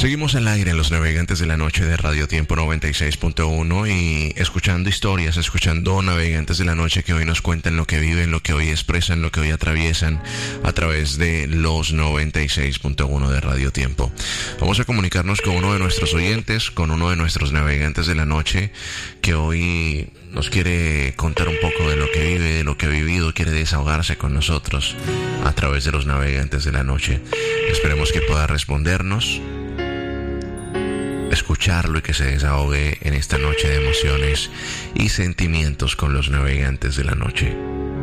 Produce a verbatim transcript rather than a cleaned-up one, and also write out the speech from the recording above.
Seguimos al aire en los navegantes de la noche de Radio Tiempo noventa y seis punto uno y escuchando historias, escuchando navegantes de la noche que hoy nos cuentan lo que viven, lo que hoy expresan, lo que hoy atraviesan a través de los noventa y seis punto uno de Radio Tiempo. Vamos a comunicarnos con uno de nuestros oyentes, con uno de nuestros navegantes de la noche que hoy nos quiere contar un poco de lo que vive, de lo que ha vivido, quiere desahogarse con nosotros a través de los navegantes de la noche. Esperemos que pueda respondernos, escucharlo y que se desahogue en esta noche de emociones y sentimientos con los navegantes de la noche.